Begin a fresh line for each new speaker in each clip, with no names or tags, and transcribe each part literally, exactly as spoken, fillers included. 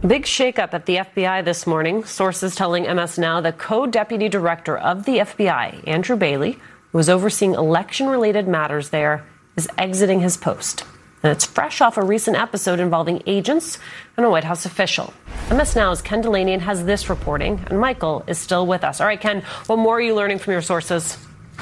Big shakeup at the F B I this morning. Sources telling M S Now the co-deputy director of the F B I, Andrew Bailey, who was overseeing election-related matters there, is exiting his post. And it's fresh off a recent episode involving agents and a White House official. M S Now's Ken Delaney has this reporting, and Michael is still with us. All right, Ken, what more are you learning from your sources?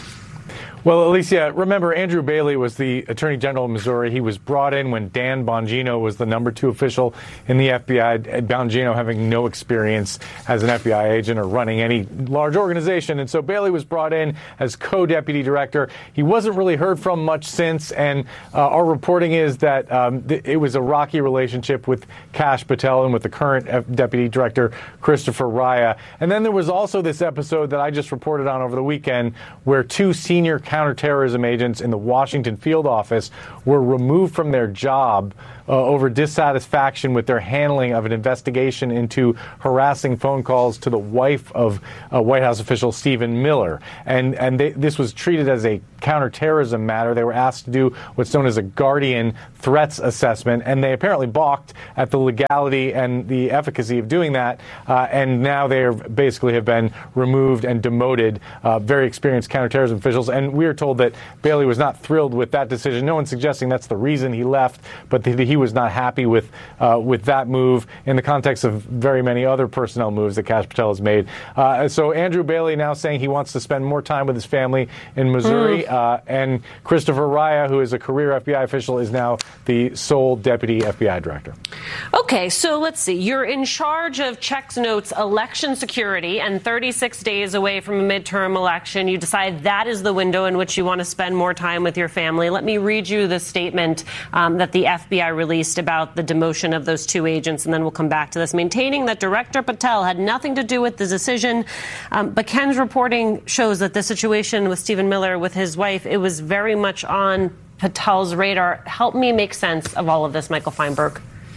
Well, Alicia, remember, Andrew Bailey was the Attorney General of Missouri. He was brought in when Dan Bongino was the number two official in the F B I. Bongino having no experience as an F B I agent or running any large organization. And so Bailey was brought in as co-deputy director. He wasn't really heard from much since. And uh, our reporting is that um, th- it was a rocky relationship with Kash Patel and with the current F- deputy director, Christopher Raya. And then there was also this episode that I just reported on over the weekend where two senior counterterrorism agents in the Washington field office were removed from their job uh, over dissatisfaction with their handling of an investigation into harassing phone calls to the wife of uh, White House official Stephen Miller. And and they, this was treated as a counterterrorism matter. They were asked to do what's known as a Guardian threats assessment, and they apparently balked at the legality and the efficacy of doing that. Uh, and now they are basically have been removed and demoted, uh, very experienced counterterrorism officials. And we are told that Bailey was not thrilled with that decision. No one's suggesting that's the reason he left, but that he was not happy with uh, with that move in the context of very many other personnel moves that Kash Patel has made. Uh, so Andrew Bailey now saying he wants to spend more time with his family in Missouri. Mm. Uh, and Christopher Raya, who is a career F B I official, is now the sole deputy F B I director.
Okay, so let's see. You're in charge of checks, notes, election security, and thirty-six days away from a midterm election, you decide that is the window in which you want to spend more time with your family. Let me read you the statement um, that the F B I released about the demotion of those two agents, and then we'll come back to this. Maintaining that Director Patel had nothing to do with the decision, um, but Ken's reporting shows that the situation with Stephen Miller, with his wife, it was very much on Patel's radar. Help me make sense of all of this, Michael Feinberg.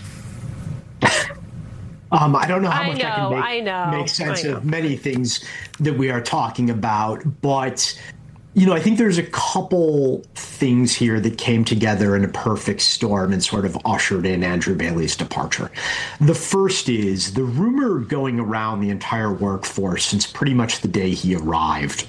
Um, I don't know how
I
much
know,
I can make,
I know,
make sense
I know.
of many things that we are talking about, but you know, I think there's a couple things here that came together in a perfect storm and sort of ushered in Andrew Bailey's departure. The first is the rumor going around the entire workforce since pretty much the day he arrived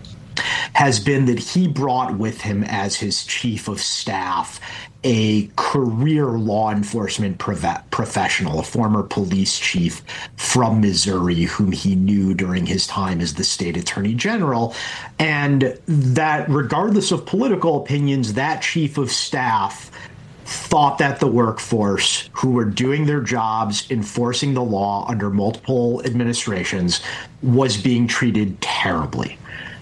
has been that he brought with him as his chief of staff a career law enforcement prof- professional, a former police chief from Missouri whom he knew during his time as the state attorney general, and that regardless of political opinions, that chief of staff thought that the workforce, who were doing their jobs, enforcing the law under multiple administrations, was being treated terribly.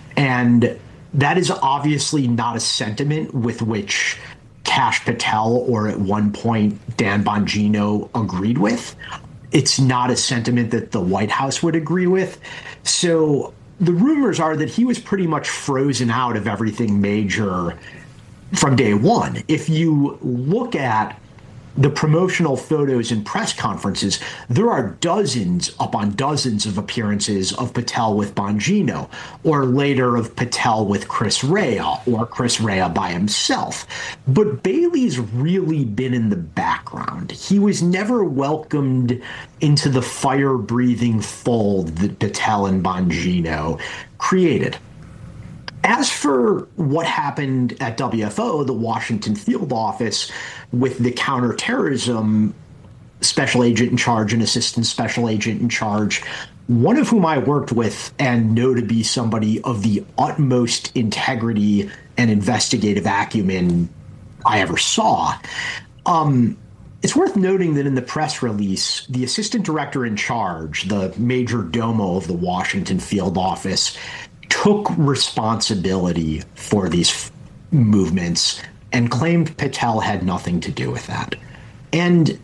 And that is obviously not a sentiment with which Kash Patel or at one point Dan Bongino agreed with. It's not a sentiment that the White House would agree with. So the rumors are that he was pretty much frozen out of everything major from day one. If you look at the promotional photos and press conferences, there are dozens upon dozens of appearances of Patel with Bongino, or later of Patel with Chris Raya, or Chris Raya by himself. But Bailey's really been in the background. He was never welcomed into the fire-breathing fold that Patel and Bongino created. As for what happened at W F O, the Washington field office, with the counterterrorism special agent in charge and assistant special agent in charge, one of whom I worked with and know to be somebody of the utmost integrity and investigative acumen I ever saw. Um, it's worth noting that in the press release, the assistant director in charge, the major domo of the Washington field office, took responsibility for these f- movements and claimed Patel had nothing to do with that. And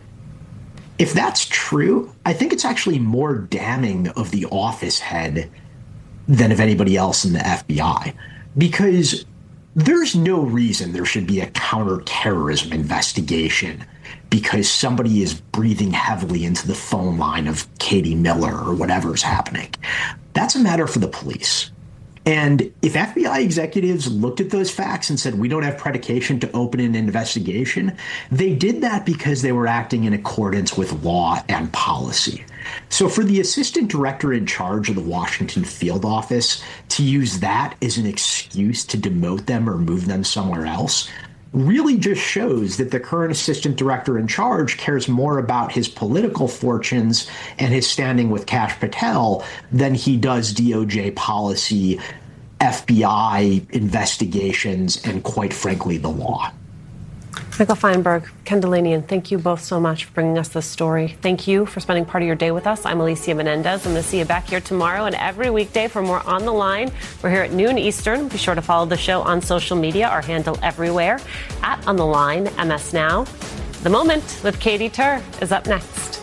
if that's true, I think it's actually more damning of the office head than of anybody else in the F B I, because there's no reason there should be a counterterrorism investigation because somebody is breathing heavily into the phone line of Katie Miller or whatever's happening. That's a matter for the police. And if F B I executives looked at those facts and said, we don't have predication to open an investigation, they did that because they were acting in accordance with law and policy. So for the assistant director in charge of the Washington field office to use that as an excuse to demote them or move them somewhere else really just shows that the current assistant director in charge cares more about his political fortunes and his standing with Kash Patel than he does D O J policy, F B I investigations, and quite frankly, the law.
Michael Feinberg, Ken Dilanian, thank you both so much for bringing us this story. Thank you for spending part of your day with us. I'm Alicia Menendez. I'm going to see you back here tomorrow and every weekday for more On the Line. We're here at noon Eastern. Be sure to follow the show on social media. Our handle everywhere at On the Line, M S Now. The Moment with Katie Tur is up next.